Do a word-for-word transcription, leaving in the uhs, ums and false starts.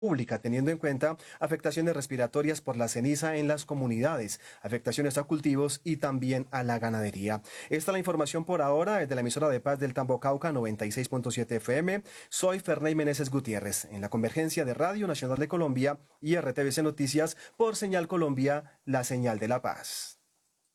pública, teniendo en cuenta afectaciones respiratorias por la ceniza en las comunidades, afectaciones a cultivos y también a la ganadería. Esta es la información por ahora desde la emisora de Paz del Tambo Cauca noventa y seis punto siete F M. Soy Ferney Meneses Gutiérrez, en la convergencia de Radio Nacional de Colombia y R T V C Noticias por Señal Colombia, la señal de la paz.